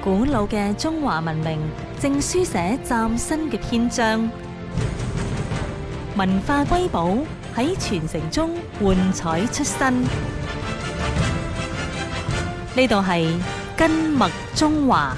古老嘅中華文明正書寫嶄新嘅篇章，文化瑰寶喺傳承中煥彩出新。呢度係根脈中華。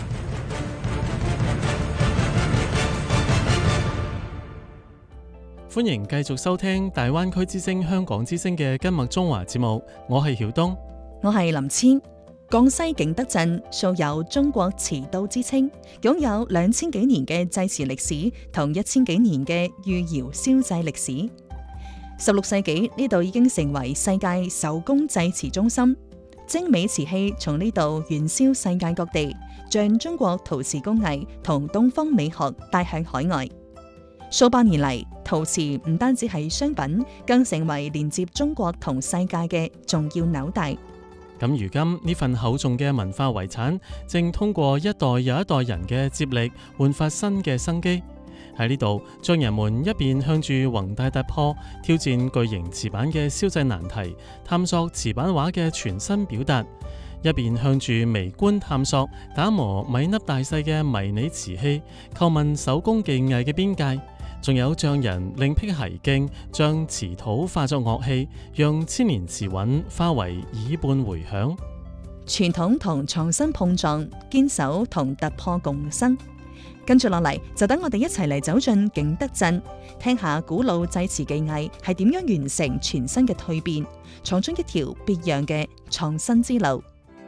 歡迎繼續收聽大灣區之聲香港之聲嘅根脈中華節目，我係曉東， 我係林千。江西景德鎮素有中國瓷都之稱，擁有2000幾年嘅製瓷歷史同1000幾年嘅御窯燒製歷史。16世紀呢度已經成為世界手工製瓷中心，精美瓷器從呢度遠銷世界各地，將中國陶瓷工藝同東方美學帶向海外。數百年嚟，陶瓷唔單止係商品，更成為連接中國同世界嘅重要紐帶。 咁如今呢份厚重嘅文化遺產，正通過一代又一代人嘅接力，煥發新嘅生機。喺呢度，匠人們一邊向住宏大突破，挑戰巨型瓷板嘅燒製難題，探索瓷板畫嘅全新表達；一邊向住微觀探索，打磨米粒大細嘅迷你瓷器，叩問手工技藝嘅邊界。仲有匠人另辟蹊徑，將瓷土化作樂器，讓千年瓷韻化為耳畔迴響。 傳統同創新碰撞，堅守同突破共生。跟住落嚟，就等我哋一齊嚟走進景德鎮，聽下古老製瓷技藝係點樣完成全新嘅蛻變，闖出一條別樣嘅創新之路。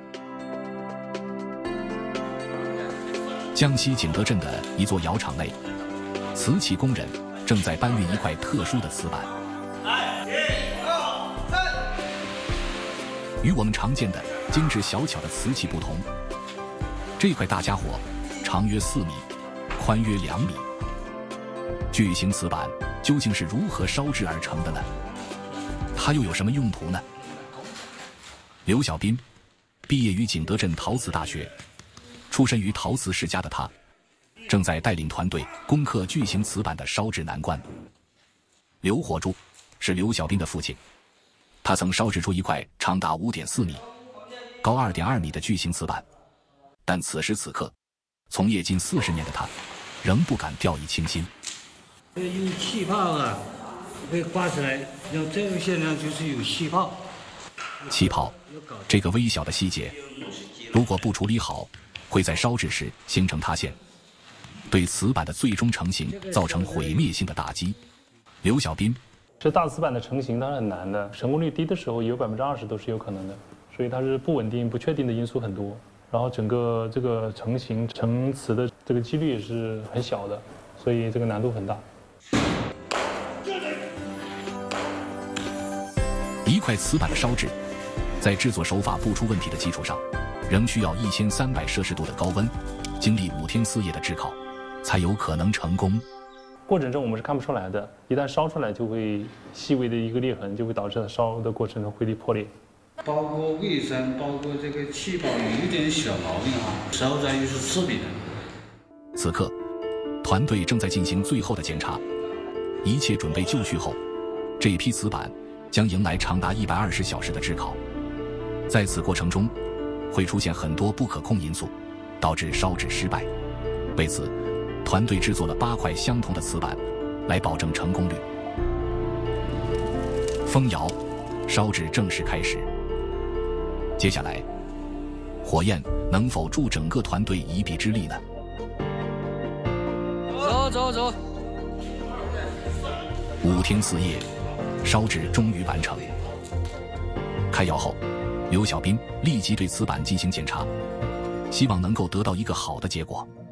江西景德鎮的一座窯廠內，瓷器工人正在搬運一塊特殊的瓷板。與我們常見的精緻小巧的瓷器不同，這塊大家伙長約4米，寬約2米。巨型瓷板究竟是如何燒製而成的呢？它又有什麼用途呢？劉小斌畢業於景德鎮陶瓷大學，出身於陶瓷世家的他，正在帶領團隊攻克巨型瓷板的燒製難關。劉火柱是劉小斌的父親，他曾燒製出一塊長達5.4米、高2.2米的巨型瓷板，但此時此刻，從業近40年的他，仍不敢掉以輕心。 有氣泡啊，可以刮出來，像這個現象就是有氣泡。 氣泡這個微小的細節，如果不處理好，會在燒製時形成塌陷，對瓷板的最終成型造成毀滅性的打擊。劉小斌， 這大瓷板的成型它是很難的，成功率低的時候有20%都是有可能的，所以它是不穩定、不確定的因素很多。然後整個這個成型成瓷的這個幾率也是很小的，所以這個難度很大。 一塊瓷板的燒製，在製作手法不出問題的基礎上，仍需要1300攝氏度的高溫，經歷5天4夜的炙烤，才有可能成功。 過程中我們是看不出來的，一旦燒出來就會細微的一個裂痕，就會導致它燒的過程中會破裂。 包括衛生，包括這個氣泡有一點小毛病啊，燒在於是刺鼻的。 此刻，團隊正在進行最後的檢查，一切準備就緒後，這批瓷板將迎來長達120小時的炙烤。在此過程中，會出現很多不可控因素，導致燒製失敗。為此，團隊製作了8塊相同的瓷板，來保證成功率。封窯，燒製正式開始。接下來，火焰能否助整個團隊一臂之力呢？ 走 5天4夜，燒製終於完成。開窯後，劉小斌立即對瓷板進行檢查，希望能夠得到一個好的結果。